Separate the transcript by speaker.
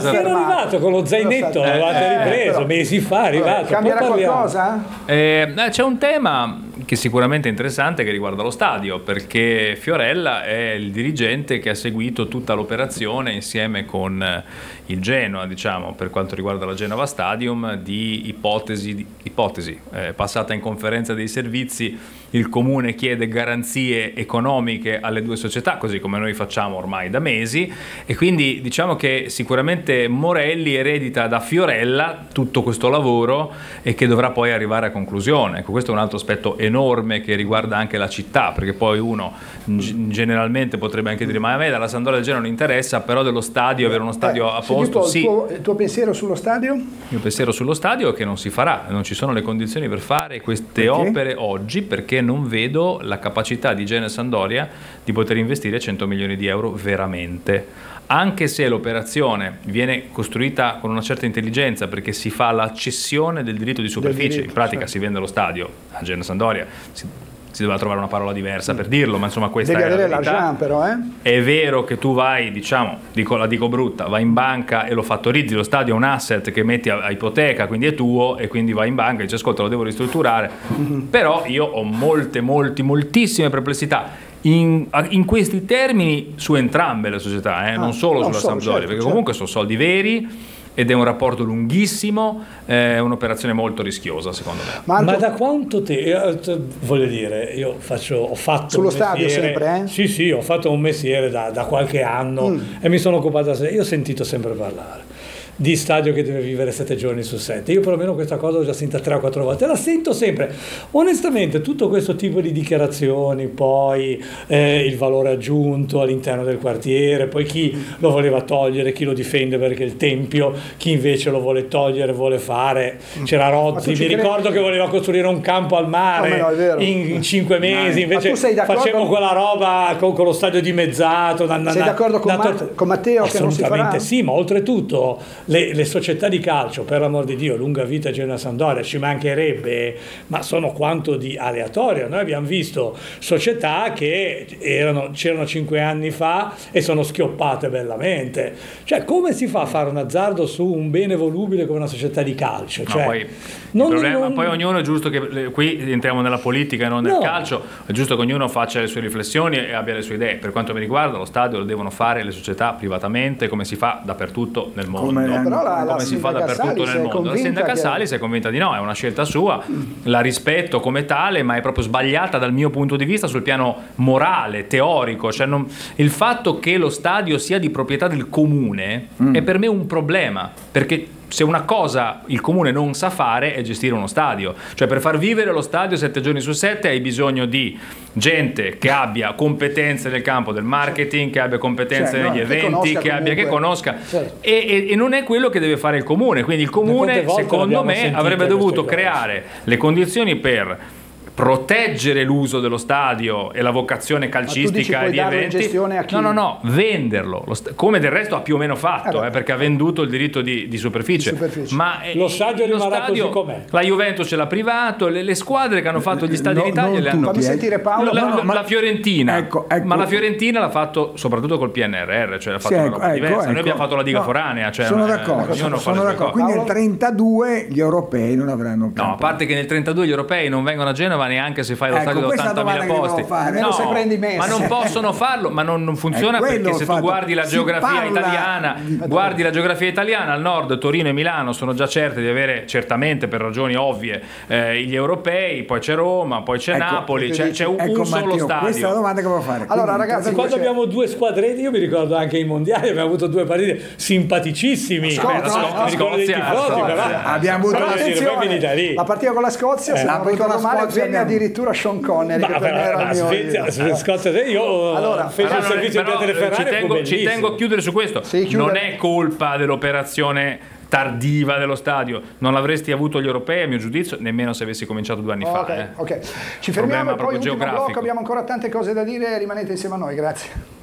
Speaker 1: era arrivato con lo zainetto, l'avete ripreso, mesi fa è arrivato.
Speaker 2: Cambierà qualcosa?
Speaker 3: C'è un tema che sicuramente è interessante che riguarda lo stadio, perché Fiorella è il dirigente che ha seguito tutta l'operazione insieme con il Genoa, diciamo, per quanto riguarda la Genova Stadium, di ipotesi passata in conferenza dei servizi. Il comune chiede garanzie economiche alle due società, così come noi facciamo ormai da mesi, e quindi diciamo che sicuramente Morelli eredita da Fiorella tutto questo lavoro e che dovrà poi arrivare a conclusione. Ecco, questo è un altro aspetto enorme che riguarda anche la città, perché poi uno generalmente potrebbe anche dire: ma a me dalla Sampdoria del Genoa non interessa, però dello stadio, avere uno stadio a posto, sì.
Speaker 2: Il tuo pensiero sullo stadio?
Speaker 3: Il mio pensiero sullo stadio è che non si farà, non ci sono le condizioni per fare queste opere oggi, perché non vedo la capacità di Genoa e Sampdoria di poter investire 100 milioni di euro veramente, anche se l'operazione viene costruita con una certa intelligenza, perché si fa la cessione del diritto di superficie, in pratica si vende lo stadio a Genoa e Sampdoria. Si doveva trovare una parola diversa per dirlo, ma insomma questa
Speaker 2: devi
Speaker 3: è la
Speaker 2: avere
Speaker 3: verità.
Speaker 2: l'argent, però,
Speaker 3: È vero che tu vai, diciamo, la dico brutta, vai in banca e lo fattorizzi, lo stadio è un asset che metti a ipoteca, quindi è tuo, e quindi vai in banca e dici: ascolta, lo devo ristrutturare. Però io ho moltissime perplessità in questi termini su entrambe le società, non solo sulla Sampdoria, perché comunque sono soldi veri ed è un rapporto lunghissimo, è un'operazione molto rischiosa secondo me.
Speaker 1: Ma da quanto voglio dire, io ho fatto
Speaker 2: sullo
Speaker 1: un
Speaker 2: stadio
Speaker 1: mestiere,
Speaker 2: sempre,
Speaker 1: Sì, ho fatto un mestiere da qualche anno e mi sono occupato io ho sentito sempre parlare di stadio che deve vivere 7 giorni su 7. Io perlomeno questa cosa l'ho già sentita 3 o 4 volte, la sento sempre. Onestamente tutto questo tipo di dichiarazioni, poi il valore aggiunto all'interno del quartiere, poi chi lo voleva togliere, chi lo difende perché il tempio, chi invece lo vuole togliere, vuole fare. C'era Rozzi, mi ricordo che voleva costruire un campo al mare in 5 mesi, invece facciamo quella roba con lo stadio dimezzato.
Speaker 2: Sei d'accordo con Matteo che non si farà?
Speaker 1: Assolutamente sì, ma oltretutto le società di calcio, per l'amor di Dio, lunga vita Genoa Sampdoria, ci mancherebbe, ma sono quanto di aleatorio. Noi abbiamo visto società che c'erano 5 anni fa e sono schioppate bellamente. Cioè, come si fa a fare un azzardo su un bene volubile come una società di calcio? Cioè,
Speaker 3: poi ognuno è giusto che qui entriamo nella politica e non nel calcio, è giusto che ognuno faccia le sue riflessioni e abbia le sue idee. Per quanto mi riguarda, lo stadio lo devono fare le società privatamente, come si fa dappertutto nel mondo. Come si fa dappertutto nel mondo. La sindaca Salis è convinta di no, è una scelta sua, la rispetto come tale, ma è proprio sbagliata dal mio punto di vista sul piano morale, teorico. Cioè il fatto che lo stadio sia di proprietà del comune è per me un problema, perché se una cosa il comune non sa fare è gestire uno stadio. Cioè, per far vivere lo stadio 7 giorni su 7 hai bisogno di gente che abbia competenze nel campo del marketing, che abbia competenze negli eventi, che conosca. E non è quello che deve fare il comune. Quindi il comune, secondo me, avrebbe dovuto creare le condizioni per proteggere l'uso dello stadio e la vocazione calcistica e di eventi. No, venderlo, come del resto ha più o meno fatto, perché ha venduto il diritto di superficie. Ma
Speaker 1: lo stadio rimarrà così com'è.
Speaker 3: La Juventus ce l'ha privato, le squadre che hanno fatto gli stadi in Italia le hanno.
Speaker 2: Fammi sentire Paolo.
Speaker 3: La Fiorentina, ma la Fiorentina l'ha fatto soprattutto col PNRR, cioè ha fatto una roba diversa. Noi abbiamo fatto la diga foranea, cioè
Speaker 4: sono d'accordo. Quindi nel 32 gli europei non avranno campo.
Speaker 3: No, a parte che nel 32 gli europei non vengono a Genova neanche se fai lo stadio da 80.000 posti.
Speaker 2: Se prendi Messi.
Speaker 3: Ma non possono farlo, ma non funziona, perché se tu guardi la geografia italiana, al nord Torino e Milano sono già certe di avere, certamente per ragioni ovvie, gli europei, poi c'è Roma, poi c'è Napoli, c'è un solo stadio.
Speaker 4: Questa è la domanda che voglio fare.
Speaker 2: Allora ragazzi,
Speaker 1: quando abbiamo 2 squadretti, io mi ricordo anche i mondiali, abbiamo avuto 2 partite simpaticissimi.
Speaker 4: Abbiamo avuto
Speaker 2: la partita con la Scozia, se non ricordo male, venne addirittura Sean Connery,
Speaker 1: io feci il servizio di Ferrari.
Speaker 3: Ci tengo a chiudere su questo. Non è colpa dell'operazione tardiva dello stadio, non l'avresti avuto gli europei a mio giudizio nemmeno se avessi cominciato 2 anni fa.
Speaker 2: Ci fermiamo e poi ultimo blocco, abbiamo ancora tante cose da dire, rimanete insieme a noi, grazie.